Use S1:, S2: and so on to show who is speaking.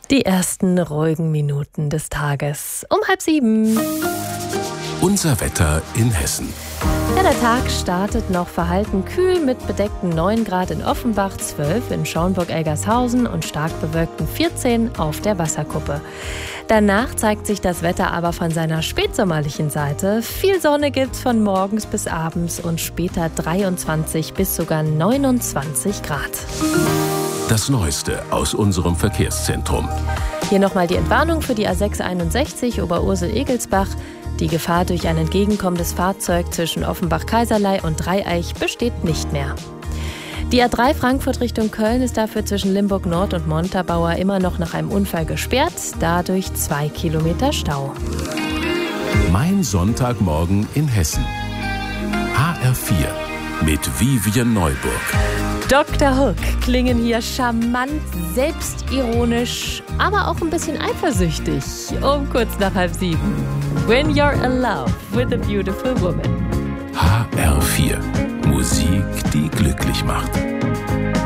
S1: Die ersten ruhigen Minuten des Tages um 6:30.
S2: Unser Wetter in Hessen.
S1: Ja, der Tag startet noch verhalten kühl mit bedeckten 9 Grad in Offenbach, 12 in Schaumburg-Elgershausen und stark bewölkten 14 auf der Wasserkuppe. Danach zeigt sich das Wetter aber von seiner spätsommerlichen Seite. Viel Sonne gibt's von morgens bis abends und später 23 bis sogar 29 Grad.
S2: Das Neueste aus unserem Verkehrszentrum.
S1: Hier nochmal die Entwarnung für die A661 Oberursel-Egelsbach. Die Gefahr durch ein entgegenkommendes Fahrzeug zwischen Offenbach-Kaiserlei und Dreieich besteht nicht mehr. Die A3 Frankfurt Richtung Köln ist dafür zwischen Limburg Nord und Montabaur immer noch nach einem Unfall gesperrt, dadurch 2 Kilometer Stau.
S2: Mein Sonntagmorgen in Hessen. HR4 mit Vivian Neuburg.
S1: Dr. Hook klingen hier charmant, selbstironisch, aber auch ein bisschen eifersüchtig. Um kurz nach 6:30. When you're in love with a beautiful woman.
S2: HR4.